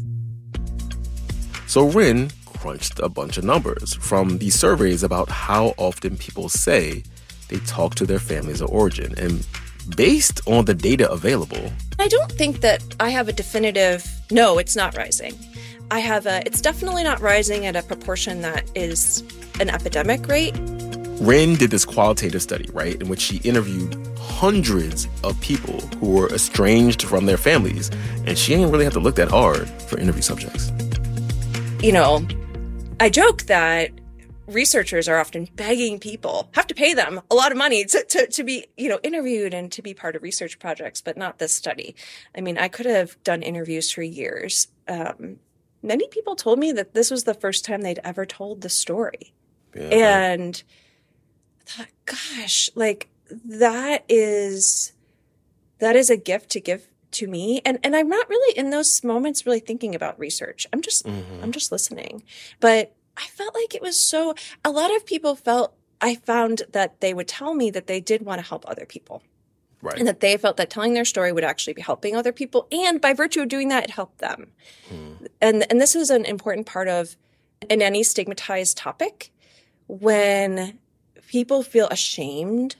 So Wren crunched a bunch of numbers from these surveys about how often people say they talk to their families of origin. And based on the data available, I don't think that I have a definitive, no, it's not rising. I have a, it's definitely not rising at a proportion that is an epidemic rate. Wren did this qualitative study, right, in which she interviewed hundreds of people who were estranged from their families. And she didn't really have to look that hard for interview subjects. You know, I joke that researchers are often begging people, have to pay them a lot of money to, to, to be, you know, interviewed and to be part of research projects, but not this study. I mean, I could have done interviews for years. Um, many people told me that this was the first time they'd ever told the story. Yeah. And I thought, gosh, like that is, that is a gift to give to me. And, and I'm not really in those moments really thinking about research. I'm just, mm-hmm. I'm just listening. But I felt like it was so, a lot of people felt, I found that they would tell me that they did want to help other people. Right. And that they felt that telling their story would actually be helping other people. And by virtue of doing that, it helped them. Hmm. And, and this is an important part of, in any stigmatized topic, when people feel ashamed,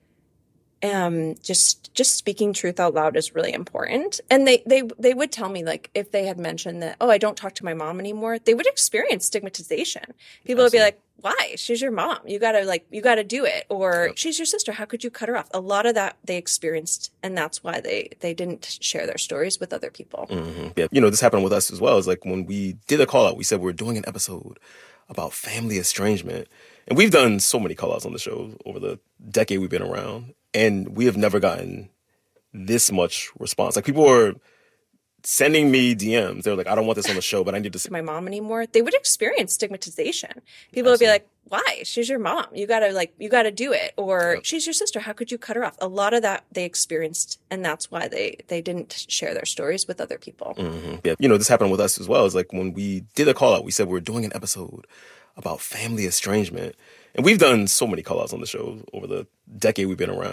um, just, just speaking truth out loud is really important. And they, they, they would tell me, like, if they had mentioned that, oh, I don't talk to my mom anymore, they would experience stigmatization. People would be like, why? She's your mom. You gotta, like, you gotta do it. Or yep. She's your sister. How could you cut her off? A lot of that they experienced, and that's why they, they didn't share their stories with other people. Mm-hmm. Yeah. You know, this happened with us as well. It's like when we did a call out, we said we're doing an episode about family estrangement. And we've done so many call outs on the show over the decade we've been around. And we have never gotten this much response. Like, people are sending me D Ms. They're like, I don't want this on the show, but I need to see my mom anymore. They would experience stigmatization. People would be like, why? She's your mom. You gotta like, you gotta do it. Or yep. she's your sister. How could you cut her off? A lot of that they experienced, and that's why they, they didn't share their stories with other people. Mm-hmm. Yeah. You know, this happened with us as well. It's like when we did a call out, we said we we're doing an episode about family estrangement. And we've done so many call outs on the show over the decade we've been around.